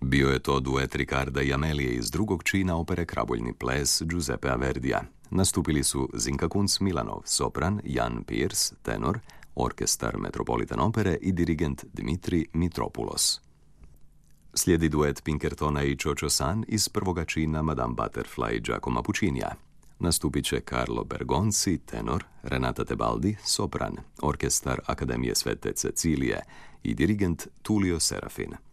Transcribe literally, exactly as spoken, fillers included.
Bio je to duet Ricarda i Amelije iz drugog čina opere Kraboljni ples Giuseppea Verdija. Nastupili su Zinka Kunc Milanov, sopran, Jan Peers, tenor, orkestar Metropolitan opere i dirigent Dmitri Mitropoulos. Slijedi duet Pinkertona i Čočo San iz prvoga čina Madame Butterfly Giacomo Puccinija. Nastupit će Carlo Bergonzi, tenor, Renata Tebaldi, sopran, orkestar Akademije Svete Cecilije i dirigent Tullio Serafin.